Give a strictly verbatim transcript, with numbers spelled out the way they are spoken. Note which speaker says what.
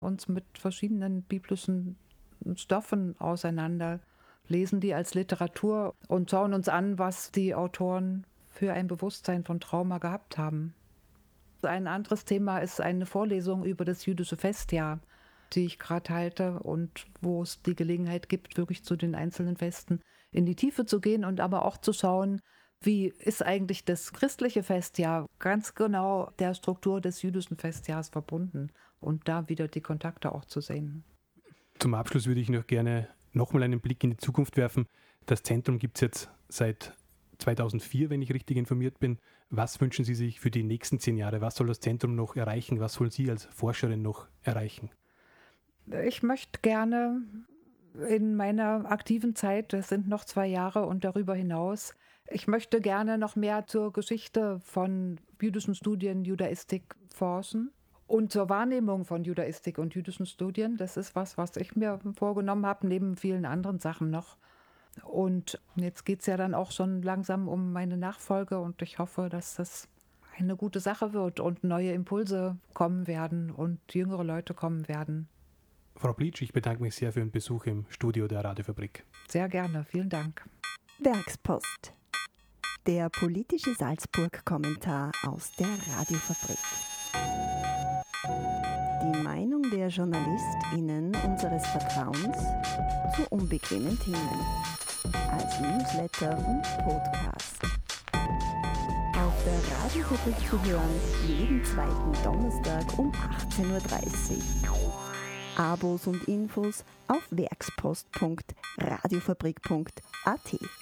Speaker 1: uns mit verschiedenen biblischen Stoffen auseinander, lesen die als Literatur und schauen uns an, was die Autoren für ein Bewusstsein von Trauma gehabt haben. Ein anderes Thema ist eine Vorlesung über das jüdische Festjahr, die ich gerade halte und wo es die Gelegenheit gibt, wirklich zu den einzelnen Festen in die Tiefe zu gehen und aber auch zu schauen, wie ist eigentlich das christliche Festjahr ganz genau der Struktur des jüdischen Festjahrs verbunden und da wieder die Kontakte auch zu sehen.
Speaker 2: Zum Abschluss würde ich noch gerne nochmal einen Blick in die Zukunft werfen. Das Zentrum gibt es jetzt seit zweitausendvier, wenn ich richtig informiert bin. Was wünschen Sie sich für die nächsten zehn Jahre? Was soll das Zentrum noch erreichen? Was wollen Sie als Forscherin noch erreichen?
Speaker 1: Ich möchte gerne in meiner aktiven Zeit, das sind noch zwei Jahre und darüber hinaus, ich möchte gerne noch mehr zur Geschichte von jüdischen Studien, Judaistik forschen und zur Wahrnehmung von Judaistik und jüdischen Studien. Das ist was, was ich mir vorgenommen habe, neben vielen anderen Sachen noch. Und jetzt geht es ja dann auch schon langsam um meine Nachfolge und ich hoffe, dass das eine gute Sache wird und neue Impulse kommen werden und jüngere Leute kommen werden.
Speaker 2: Frau Blitsch, ich bedanke mich sehr für den Besuch im Studio der Radiofabrik.
Speaker 1: Sehr gerne, vielen Dank.
Speaker 3: Werkspost. Der politische Salzburg-Kommentar aus der Radiofabrik. Die Meinung der JournalistInnen unseres Vertrauens zu unbequemen Themen. Als Newsletter und Podcast. Auf der Radiofabrik zu hören, jeden zweiten Donnerstag um achtzehn Uhr dreißig. Abos und Infos auf werkspost punkt radiofabrik punkt a t.